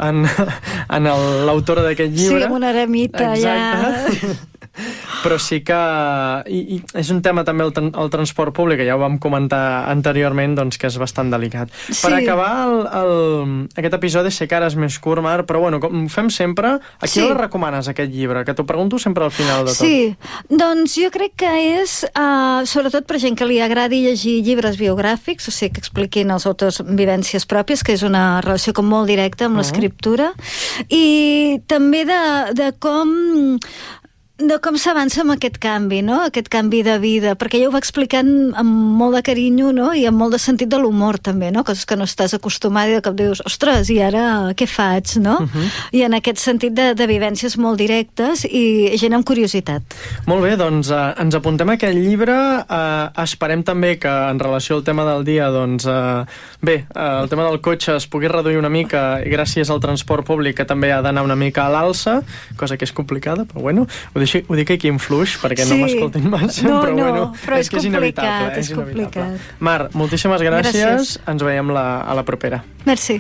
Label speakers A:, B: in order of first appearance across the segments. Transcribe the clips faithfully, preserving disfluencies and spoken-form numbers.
A: en, en l'autora d'aquest llibre.
B: Sí, amb una eremita
A: Exacte. Ja... Però sí que i, i és un tema també el, el transport públic, que ja ho vam comentar anteriorment, doncs que és bastant delicat. Sí. Per acabar el, el, aquest episodi, sé que ara és més curt, Mar, però bueno, com fem sempre, a qui sí. el recomanes aquest llibre? Que t'ho pregunto sempre al final de tot.
B: Sí, doncs jo crec que és uh, sobretot per gent que li agradi llegir llibres biogràfics, o sigui, que expliquin als autors vivències pròpies, que és una relació com molt directa amb uh-huh. l'escriptura, i també de, de com de com s'avança amb aquest canvi, no? Aquest canvi de vida, perquè ja ho va explicant amb molt de carinyo, no? I amb molt de sentit de l'humor, també, no? Coses que no estàs acostumada i de cop dius, ostres, i ara què faig, no? Uh-huh. I en aquest sentit de, de vivències molt directes i gent amb curiositat.
A: Molt bé, doncs eh, ens apuntem a aquest llibre. Eh, esperem també que en relació al tema del dia, doncs, eh, bé, eh, el tema del cotxe es pugui reduir una mica gràcies al transport públic, que també ha d'anar una mica a l'alça, cosa que és complicada, però bueno, ho deixo Ho dic aquí en fluix, perquè sí. no m'escoltin massa,
B: no,
A: però
B: no,
A: bueno,
B: però és,
A: és que és inevitable.
B: És, és complicat.
A: Mar, moltíssimes gràcies. gràcies. Ens veiem la, a la propera.
B: Merci.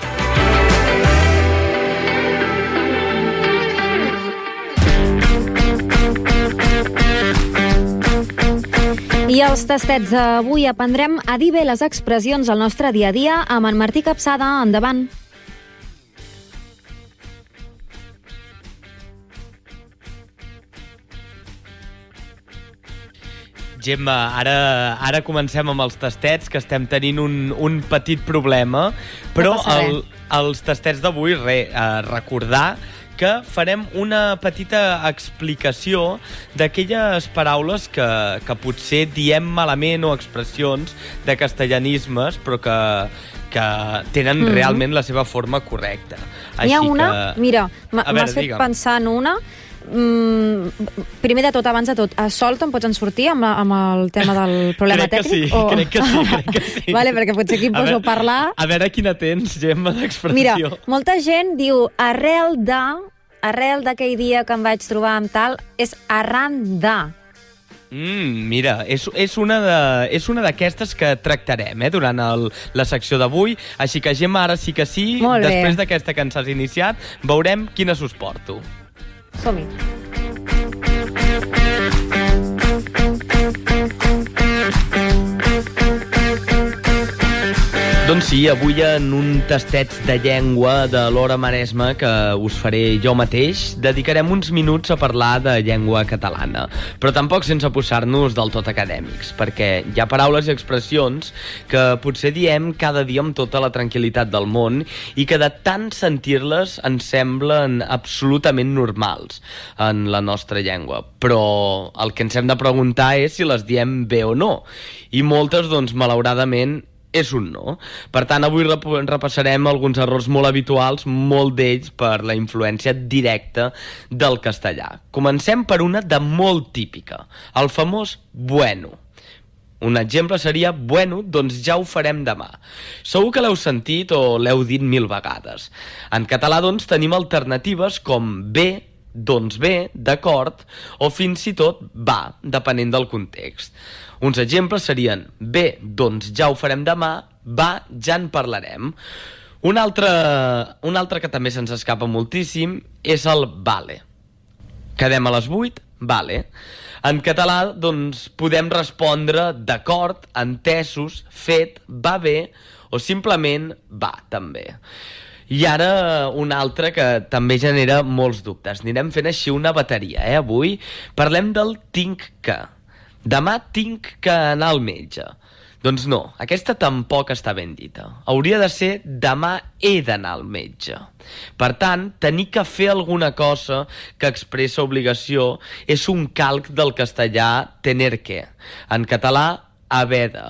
C: I els tastets d'avui aprendrem a dir bé les expressions al nostre dia a dia amb en Martí Capçada. Endavant.
D: Gemma, ara, ara comencem amb els tastets, que estem tenint un, un petit problema, però el, els tastets d'avui, re, eh, recordar que farem una petita explicació d'aquelles paraules que, que potser diem malament o expressions de castellanismes, però que, que tenen mm. realment la seva forma correcta.
C: Hi ha una, que... mira, m'has fet digue'm. pensar en una. Mm, primer de tot, abans de tot, a Sol te'n pots en sortir amb, la, amb el tema del problema
D: crec
C: tècnic?
D: Que sí, o... crec que sí, crec que sí.
C: Vale, perquè potser aquí em poso a, a parlar.
D: A veure quina tens, Gemma, d'expressió.
C: Mira, molta gent diu arrel de, arrel d'aquell dia que em vaig trobar amb tal, és arran de.
D: Mm, mira, és, és una de, és una d'aquestes que tractarem eh, durant el, la secció d'avui, així que Gemma, ara sí que sí, després d'aquesta que ens has iniciat, veurem quines us porto.
C: Som-hi.
D: Doncs sí, avui en un tastet de llengua de l'Hora Maresma que us faré jo mateix, dedicarem uns minuts a parlar de llengua catalana, però tampoc sense posar-nos del tot acadèmics, perquè hi ha paraules i expressions que potser diem cada dia amb tota la tranquil·litat del món i que de tant sentir-les ens semblen absolutament normals en la nostra llengua, però el que ens hem de preguntar és si les diem bé o no, i moltes, doncs, malauradament, és un no. Per tant, avui rep repassarem alguns errors molt habituals, molt d'ells per la influència directa del castellà. Comencem per una de molt típica, el famós bueno. Un exemple seria, bueno, doncs ja ho farem demà. Segur que l'heu sentit o l'heu dit mil vegades. En català, doncs, tenim alternatives com bé, doncs bé, d'acord, o fins i tot va, depenent del context. Uns exemples serien bé, doncs ja ho farem demà, va, ja en parlarem. Un altre, un altre que també se'ns escapa moltíssim és el vale. Quedem a les vuit? Vale. En català, doncs, podem respondre d'acord, entesos, fet, va bé, o simplement va, també. I ara un altre que també genera molts dubtes. Anirem fent així una bateria, eh, avui. Parlem del tinc que. Demà tinc que anar al metge. Doncs no, aquesta tampoc està ben dita. Hauria de ser demà he d'anar al metge. Per tant, tenir que fer alguna cosa que expressa obligació és un calc del castellà tener que. En català, haver de.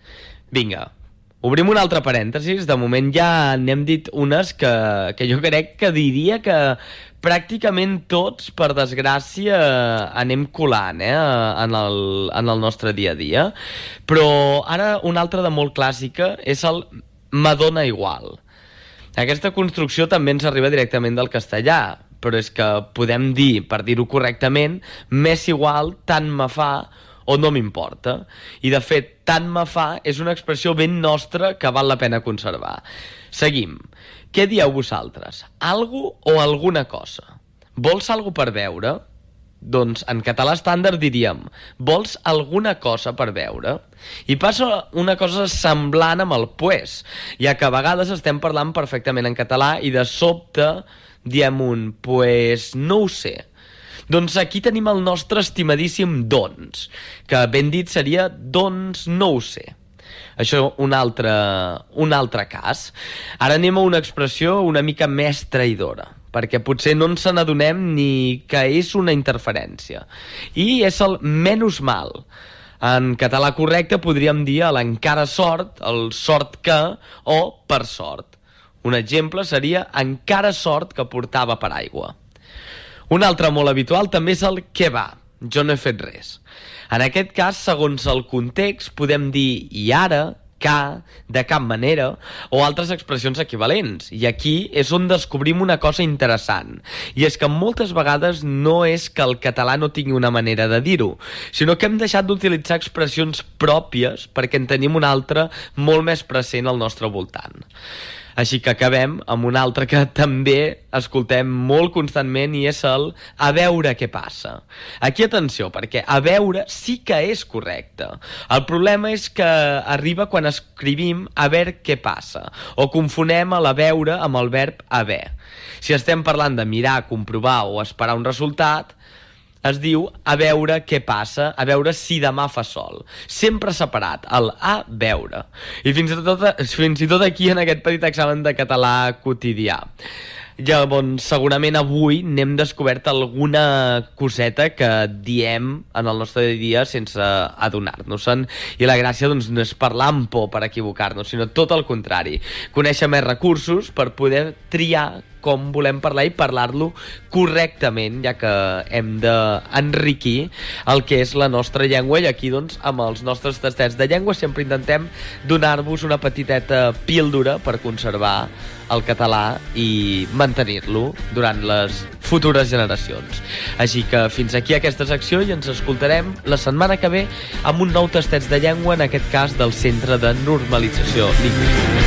D: Vinga, obrim un altre parèntesis. De moment ja n'hem dit unes que, que jo crec que diria que pràcticament tots, per desgràcia, anem colant eh, en, el, en el nostre dia a dia. Però ara una altra de molt clàssica és el m'adona igual. Aquesta construcció també ens arriba directament del castellà, però és que podem dir, per dir-ho correctament, m'és igual, tant me fa o no m'importa. I de fet, tant me fa és una expressió ben nostra que val la pena conservar. Seguim. Què dieu vosaltres? Algo o alguna cosa? Vols algo per veure? Doncs en català estàndard diríem vols alguna cosa per veure? I passa una cosa semblant amb el pues, ja que a vegades estem parlant perfectament en català i de sobte diem un pues no ho sé. Doncs aquí tenim el nostre estimadíssim doncs, que ben dit seria doncs no ho sé. Això un altre, un altre cas. Ara anem a una expressió una mica més traïdora, perquè potser no ens n'adonem ni que és una interferència. I és el menys mal. En català correcte podríem dir l'encara sort, el sort que o per sort. Un exemple seria encara sort que portava paraigua. Un altre molt habitual també és el que va, jo no he fet res. En aquest cas, segons el context, podem dir i ara, que, de cap manera, o altres expressions equivalents. I aquí és on descobrim una cosa interessant. I és que moltes vegades no és que el català no tingui una manera de dir-ho, sinó que hem deixat d'utilitzar expressions pròpies perquè en tenim una altra molt més present al nostre voltant. Així que acabem amb un altre que també escoltem molt constantment i és el a veure què passa. Aquí atenció, perquè a veure sí que és correcte. El problema és que arriba quan escrivim a veure què passa o confonem el a veure amb el verb haver. Si estem parlant de mirar, comprovar o esperar un resultat, es diu a veure què passa, a veure si demà fa sol. Sempre separat, el a veure. I fins i tot, fins i tot aquí en aquest petit examen de català quotidià. Llavors, segurament avui n'hem descobert alguna coseta que diem en el nostre dia sense adonar-nos-en. I la gràcia doncs, no és parlar amb por per equivocar-nos, sinó tot el contrari. Conèixer més recursos per poder triar com volem parlar i parlar-lo correctament, ja que hem d'enriquir el que és la nostra llengua. I aquí, doncs, amb els nostres tastets de llengua sempre intentem donar-vos una petiteta píldora per conservar el català i mantenir-lo durant les futures generacions. Així que fins aquí aquesta secció i ens escoltarem la setmana que ve amb un nou tastets de llengua, en aquest cas del Centre de Normalització Lingüística.